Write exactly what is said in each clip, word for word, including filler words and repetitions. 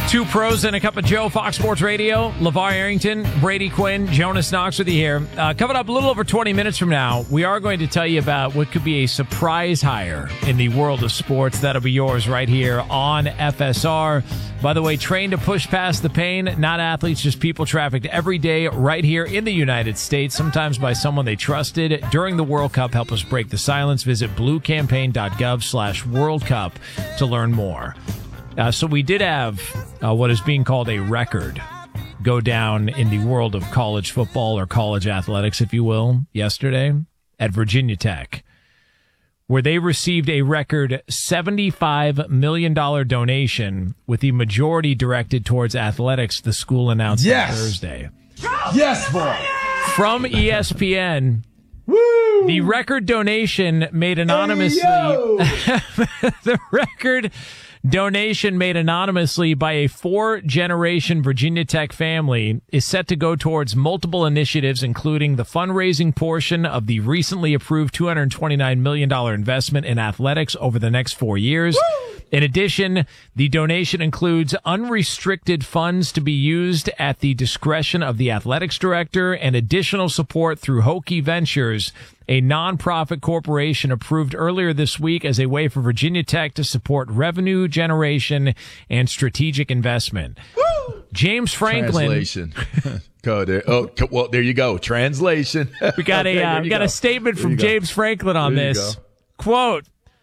Two pros and a cup of Joe, Fox Sports Radio. LeVar Arrington, Brady Quinn, Jonas Knox with you here. Uh, coming up a little over twenty minutes from now, we are going to tell you about what could be a surprise hire in the world of sports. That'll be yours right here on F S R. By the way, trained to push past the pain, not athletes, just people trafficked every day right here in the United States, sometimes by someone they trusted during the World Cup. Help us break the silence. Visit bluecampaign.gov slash World Cup to learn more. Uh, so we did have uh, what is being called a record go down in the world of college football, or college athletics, if you will, yesterday at Virginia Tech, where they received a record seventy-five million dollars donation, with the majority directed towards athletics, the school announced yes. on Thursday. Yes, boy. From E S P N, Woo! The record donation made anonymously... Hey, the record... donation made anonymously by a four-generation Virginia Tech family is set to go towards multiple initiatives, including the fundraising portion of the recently approved two hundred twenty-nine million dollars investment in athletics over the next four years. Woo! In addition, the donation includes unrestricted funds to be used at the discretion of the athletics director and additional support through Hokie Ventures, a nonprofit corporation approved earlier this week as a way for Virginia Tech to support revenue generation and strategic investment. Woo! James Franklin. Translation. Go there. Oh, well, there you go. Translation. We got okay, a uh, we got go. a statement there from James Franklin on there this. Quote,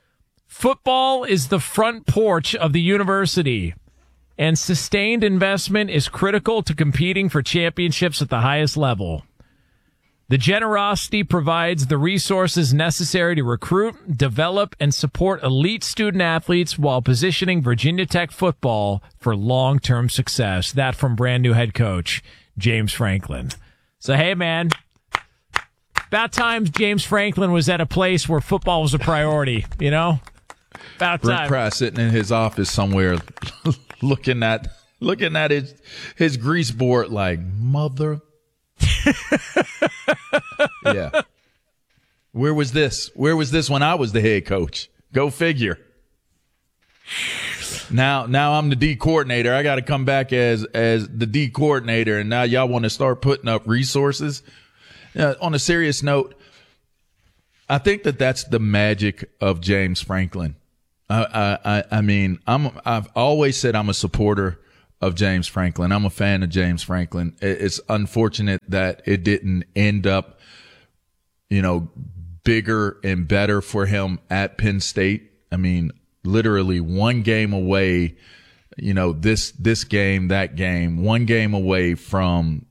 "Football is the front porch of the university, and sustained investment is critical to competing for championships at the highest level. The generosity provides the resources necessary to recruit, develop, and support elite student athletes while positioning Virginia Tech football for long-term success." That from brand new head coach James Franklin. So, hey, man, about time James Franklin was at a place where football was a priority, you know? About Brent time. Pry sitting in his office somewhere looking at looking at his, his grease board like, mother... Yeah. Where was this? Where was this when I was the head coach? Go figure. Now, now I'm the D coordinator. I got to come back as as the D coordinator, and now y'all want to start putting up resources. Uh, on a serious note, I think that that's the magic of James Franklin. I, I, I mean, I'm I've always said I'm a supporter of James Franklin. I'm a fan of James Franklin. It's unfortunate that it didn't end up, you know, bigger and better for him at Penn State. I mean, literally one game away, you know, this, this game, that game, one game away from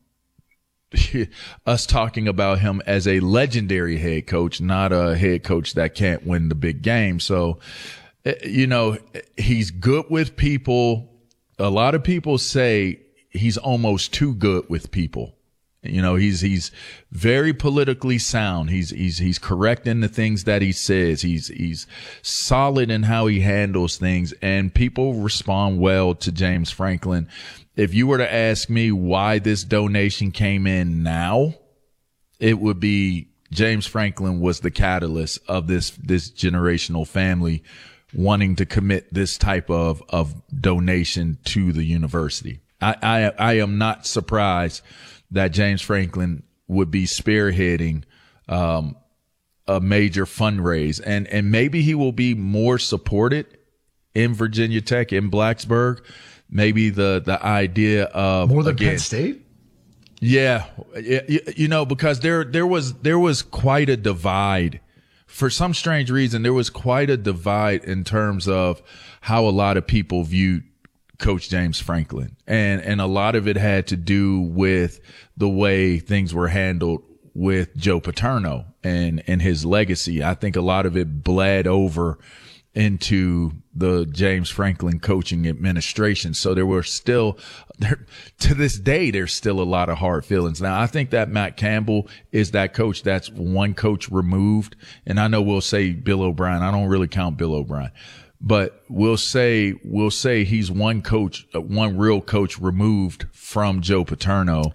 us talking about him as a legendary head coach, not a head coach that can't win the big game. So, you know, he's good with people. A lot of people say he's almost too good with people. You know, he's, he's very politically sound. He's, he's, he's correct in the things that he says. He's, he's solid in how he handles things, and people respond well to James Franklin. If you were to ask me why this donation came in now, it would be James Franklin was the catalyst of this, this generational family wanting to commit this type of, of donation to the university. I, I, I am not surprised that James Franklin would be spearheading, um, a major fundraise, and, and maybe he will be more supported in Virginia Tech, in Blacksburg. Maybe the, the idea of more than again, Penn State. Yeah. You, you know, because there, there was, there was quite a divide. For some strange reason, there was quite a divide in terms of how a lot of people viewed Coach James Franklin. And, and a lot of it had to do with the way things were handled with Joe Paterno and, and his legacy. I think a lot of it bled over into the James Franklin coaching administration. So there were still, there, to this day, there's still a lot of hard feelings. Now, I think that Matt Campbell is that coach that's one coach removed. And I know we'll say Bill O'Brien. I don't really count Bill O'Brien, but we'll say, we'll say he's one coach, one real coach removed from Joe Paterno.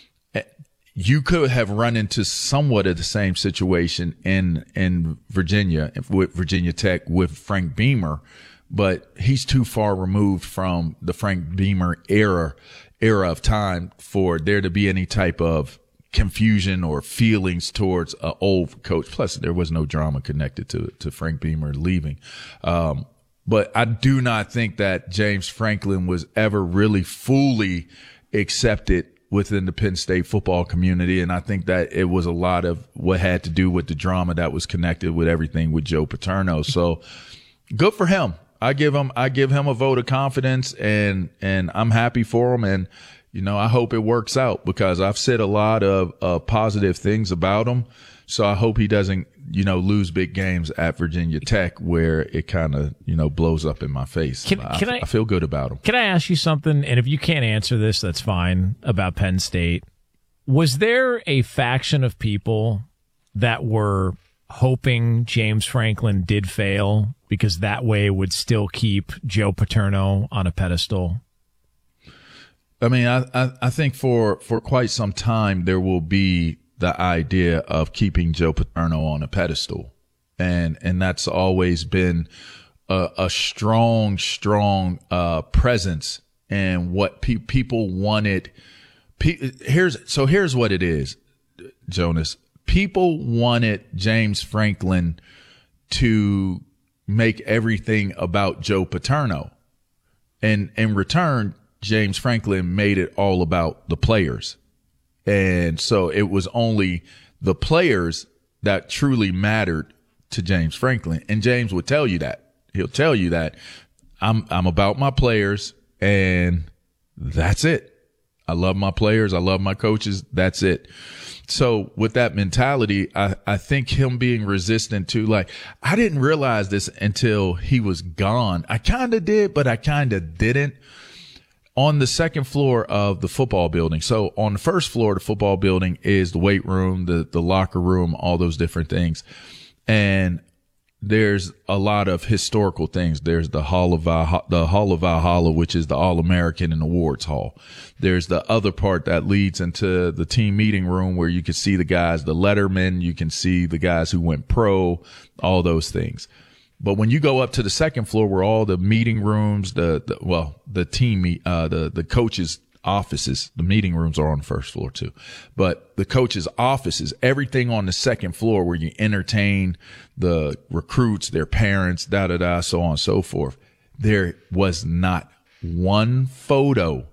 You could have run into somewhat of the same situation in, in Virginia with Virginia Tech with Frank Beamer, but he's too far removed from the Frank Beamer era, era of time for there to be any type of confusion or feelings towards an old coach. Plus, there was no drama connected to, to Frank Beamer leaving. Um, but I do not think that James Franklin was ever really fully accepted within the Penn State football community. And I think that it was a lot of what had to do with the drama that was connected with everything with Joe Paterno. So good for him. I give him, I give him a vote of confidence, and, and I'm happy for him. And, you know, I hope it works out, because I've said a lot of uh, positive things about him. So I hope he doesn't, you know, lose big games at Virginia Tech where it kind of, you know, blows up in my face. Can, can I, I, I feel good about him. Can I ask you something? And if you can't answer this, that's fine, about Penn State. Was there a faction of people that were hoping James Franklin did fail because that way it would still keep Joe Paterno on a pedestal? I mean, I, I, I think for, for quite some time there will be the idea of keeping Joe Paterno on a pedestal. And, and that's always been a, a strong, strong, uh, presence and what pe- people wanted. Pe- here's, so here's what it is, Jonas. People wanted James Franklin to make everything about Joe Paterno. And in return, James Franklin made it all about the players. And so it was only the players that truly mattered to James Franklin. And James would tell you that. He'll tell you that I'm, I'm about my players, and that's it. I love my players. I love my coaches. That's it. So with that mentality, I, I think him being resistant to, like, I didn't realize this until he was gone. I kind of did, but I kind of didn't. On the second floor of the football building. So on the first floor of the football building is the weight room, the, the locker room, all those different things. And there's a lot of historical things. There's the Hall of Valhalla, the Hall of Valhalla, which is the All-American and Awards Hall. There's the other part that leads into the team meeting room where you can see the guys, the lettermen, you can see the guys who went pro, all those things. But when you go up to the second floor where all the meeting rooms, the, the well, the team, meet, uh, the, the coaches' offices, the meeting rooms are on the first floor too. But the coaches' offices, everything on the second floor where you entertain the recruits, their parents, da, da, da, so on and so forth. There was not one photo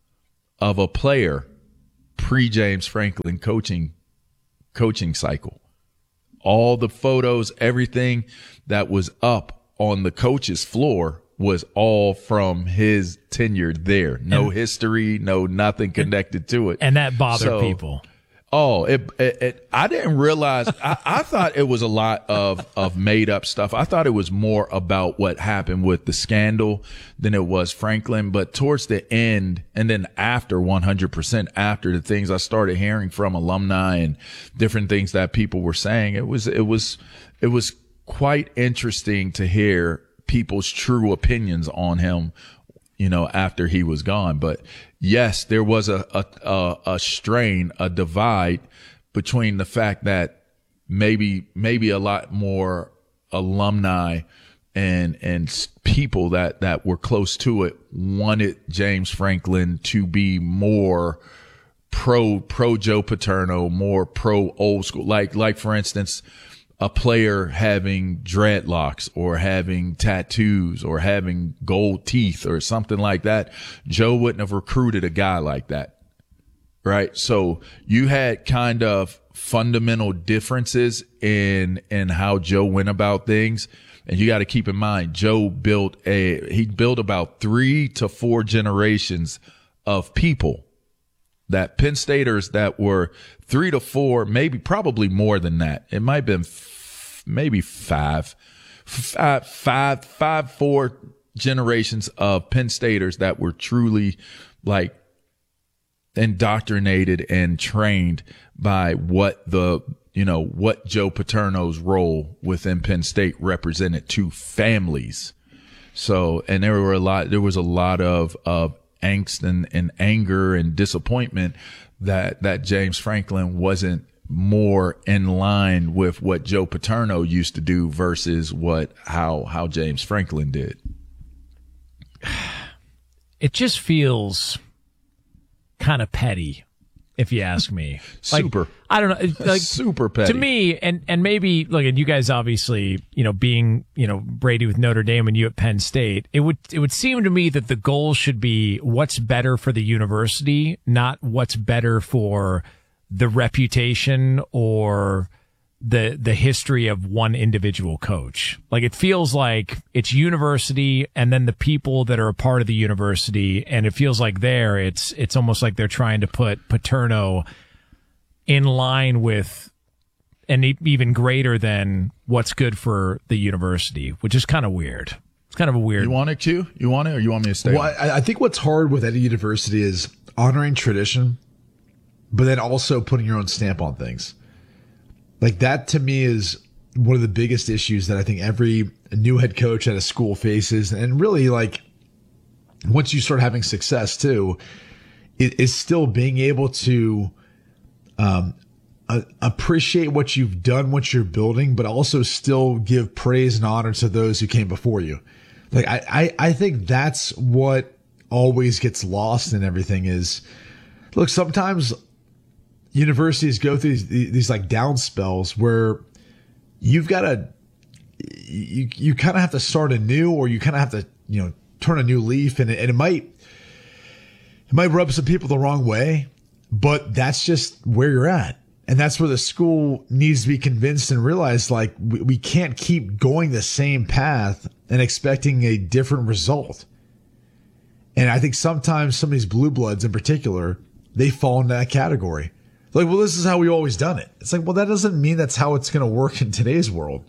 of a player pre-James Franklin coaching, coaching cycle. All the photos, everything that was up on the coach's floor was all from his tenure there. No and, history, no nothing connected to it. And that bothered so, people. Oh, it, it, it, I didn't realize, I, I thought it was a lot of, of made up stuff. I thought it was more about what happened with the scandal than it was Franklin. But towards the end, and then after one hundred percent after the things I started hearing from alumni and different things that people were saying, it was, it was, it was quite interesting to hear people's true opinions on him, you know, after he was gone. But yes, there was a, a, a, a strain, a divide between the fact that maybe, maybe a lot more alumni and, and people that, that were close to it wanted James Franklin to be more pro, pro Joe Paterno, more pro old school. Like, like for instance, a player having dreadlocks or having tattoos or having gold teeth or something like that. Joe wouldn't have recruited a guy like that. Right. So you had kind of fundamental differences in, in how Joe went about things. And you got to keep in mind, Joe built a, he built about three to four generations of people that Penn Staters that were three to four, maybe probably more than that. It might have been f- maybe five, five, five, five, four generations of Penn Staters that were truly like indoctrinated and trained by what the, you know, what Joe Paterno's role within Penn State represented to families. So, and there were a lot, there was a lot of, of, angst and, and anger and disappointment that, that James Franklin wasn't more in line with what Joe Paterno used to do versus what, how, how James Franklin did. it just feels kind of petty, if you ask me. Like, Super. I don't know. Like, Super petty. To me, and, and maybe, look, and you guys obviously, you know, being, you know, Brady with Notre Dame and you at Penn State, it would, it would seem to me that the goal should be what's better for the university, not what's better for the reputation or the the history of one individual coach. Like, it feels like it's university and then the people that are a part of the university, and it feels like there it's it's almost like they're trying to put Paterno in line with and e- even greater than what's good for the university, which is kind of weird. It's kind of a weird. You want it, Q? You want it, or you want me to stay? Well, I, I think what's hard with any university is honoring tradition, but then also putting your own stamp on things. Like, that to me is one of the biggest issues that I think every new head coach at a school faces. And really, like, once you start having success too, it is still being able to um, uh, appreciate what you've done, what you're building, but also still give praise and honor to those who came before you. Like, I, I, I think that's what always gets lost in everything is, look, sometimes universities go through these, these like down spells where you've got to, you, you kind of have to start anew, or you kind of have to, you know, turn a new leaf, and it, and it might, it might rub some people the wrong way, but that's just where you're at. And that's where the school needs to be convinced and realize, like, we, we can't keep going the same path and expecting a different result. And I think sometimes some of these blue bloods in particular, they fall into that category. Like, well, this is how we always done it. It's like, well, that doesn't mean that's how it's going to work in today's world.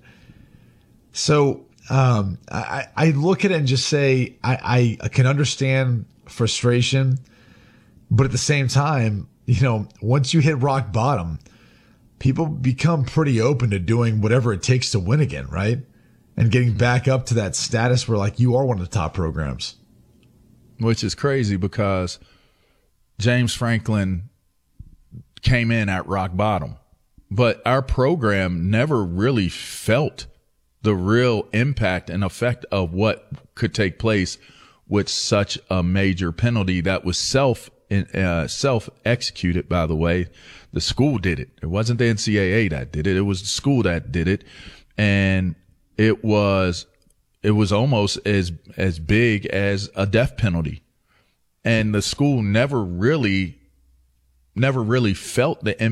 So um, I, I look at it and just say, I, I can understand frustration, but at the same time, you know, once you hit rock bottom, people become pretty open to doing whatever it takes to win again, right? And getting back up to that status where, like, you are one of the top programs. Which is crazy because James Franklin came in at rock bottom, but our program never really felt the real impact and effect of what could take place with such a major penalty that was self uh, self executed. By the way, the school did it. It wasn't the N C double A that did it. It was the school that did it, and it was it was almost as as big as a death penalty, and the school never really. never really felt the impact